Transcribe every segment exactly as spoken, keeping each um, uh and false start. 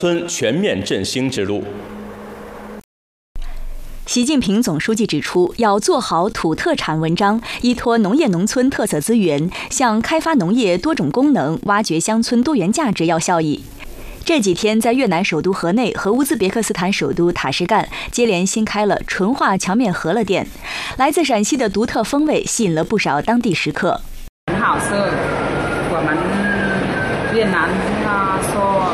村全面振兴之路。 习近平总书记指出，要做好土特产文章，依托农业农村特色资源，向开发农业多种功能、挖掘乡村多元价值要效益。这几天，在越南首都河内和乌兹别克斯坦首都塔什干接连新开了纯化荞面饸饹店，来自陕西的独特风味吸引了不少当地食客。 很好吃，我们越南啊说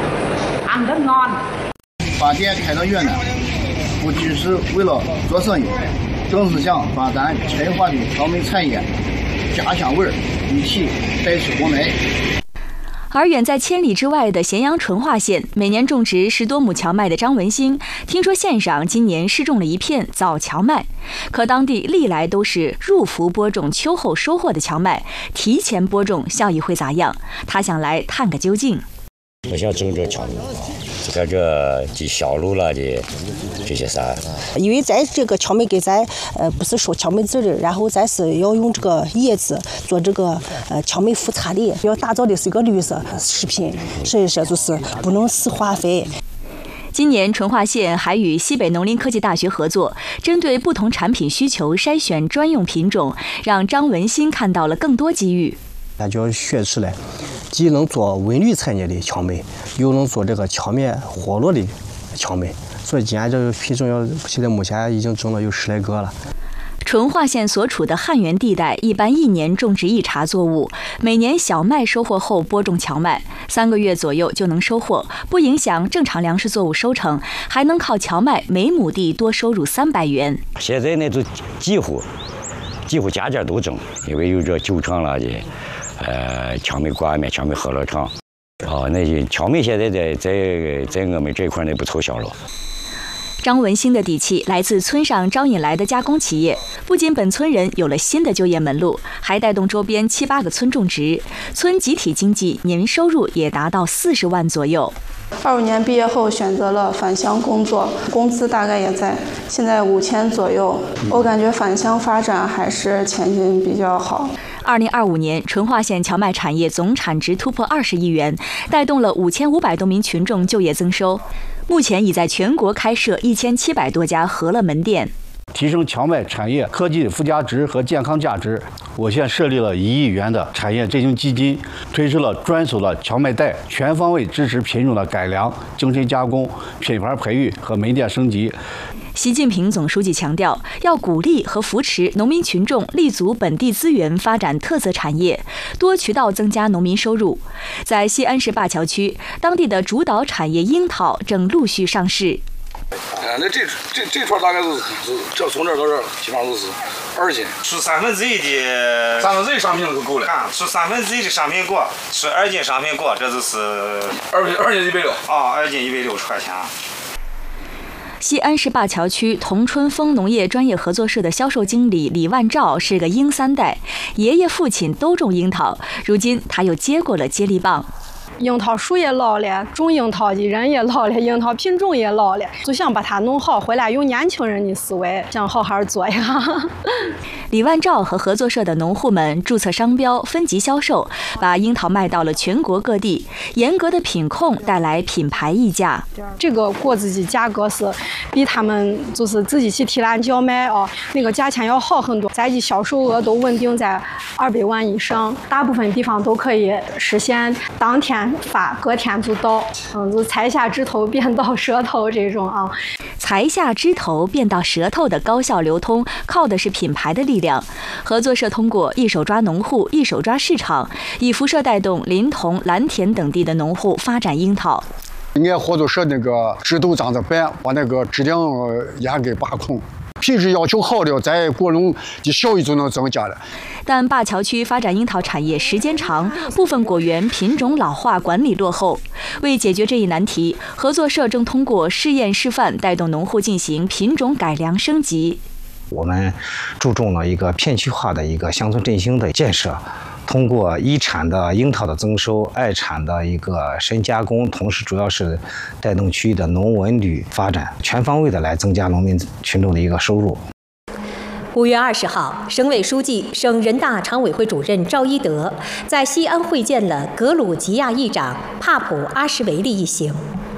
ăn rất ngon。 把店开到越南，不只是为了做生意，更是想把咱陈化的荞麦产业家乡味儿一起带出国门。 而远在千里之外的咸阳淳化县，每年种植十多亩荞麦的张文兴，听说县上今年试种了一片早荞麦，可当地历来都是入伏播种、秋后收获的荞麦，提前播种效益会咋样？他想来探个究竟。 我想种这荞麦，在这这小路了的这些啥？ 因为在这个荞麦给咱呃不是说荞麦籽的，然后咱是要用这个叶子做这个呃荞麦副产的，要打造的是一个绿色食品，所以说就是不能施化肥。 今年淳化县还与西北农林科技大学合作，针对不同产品需求筛选专用品种，让张文新看到了更多机遇。 他就要学出来，既能做文旅产业的荞麦，又能做这个荞面饸饹的荞麦，所以今年这个品种要现在目前已经种了有十来个了。 淳化县所处的旱源地带，一般一年种植一茬作物，每年小麦收获后播种荞麦，三个月左右就能收获，不影响正常粮食作物收成，还能靠荞麦每亩地多收入三百元。 现在呢，都几乎几乎家家都种，因为有这酒厂了的。呃，荞麦挂面、荞麦饸饹厂，啊，那些荞麦现在在在在我们这一块呢不凑销了。 张文兴的底气来自村上招引来的加工企业，不仅本村人有了新的就业门路，还带动周边七八个村种植，村集体经济年收入也达到四十万左右。 二五年毕业后选择了返乡工作，工资大概也在现在五千左右。我感觉返乡发展还是前景比较好。 二零二五年，淳化县荞麦产业总产值突破二十亿元，带动了五千五百多名群众就业增收。目前已在全国开设一千七百多家饸饹门店。 提升荞麦产业科技附加值和健康价值，我县设立了一亿元的产业振兴基金，推出了专属的荞麦袋，全方位支持品种的改良、精深加工、品牌培育和门店升级。 习近平总书记强调，要鼓励和扶持农民群众立足本地资源，发展特色产业，多渠道增加农民收入。在西安市灞桥区，当地的主导产业樱桃正陆续上市。 呃，那这这这串大概是是这从这儿到这儿，基本上都是二斤。 出三分之一的三分之一商品就够了。 啊，出三分之一的商品果，出二斤商品果，这就是二斤二斤一百六。 啊，二斤一百六十块钱。 西安市灞桥区同春丰农业专业合作社的销售经理李万兆是个樱三代，爷爷父亲都种樱桃，如今他又接过了接力棒。 樱桃树也老了，种樱桃的人也老了，樱桃品种也老了，就想把它弄好，回来用年轻人的思维，想好好做呀。 李万兆和合作社的农户们注册商标，分级销售，把樱桃卖到了全国各地。严格的品控带来品牌溢价。 这个果子的价格是比他们就是自己去提篮叫卖啊，那个价钱要好很多。咱的销售额都稳定在二百万以上，大部分地方都可以实现当天发，隔天就到。嗯，就才下枝头变到舌头这种啊。 才下枝头变到舌头的高效流通，靠的是品牌的力量。合作社通过一手抓农户，一手抓市场，以辐射带动临潼、蓝田等地的农户发展樱桃。 俺合作社那个制度这样子办，把那个质量严格把控。品质要求好了，在果农的效益就能增加了。 但灞桥区发展樱桃产业时间长，部分果园品种老化，管理落后。为解决这一难题，合作社正通过试验示范，带动农户进行品种改良升级。 我们注重了一个片区化的一个乡村振兴的建设，通过一产的樱桃的增收，二产的一个深加工，同时主要是带动区域的农文旅发展，全方位的来增加农民群众的一个收入。 五月二十号，省委书记、省人大常委会主任赵一德在西安会见了格鲁吉亚议长帕普阿什维利一行。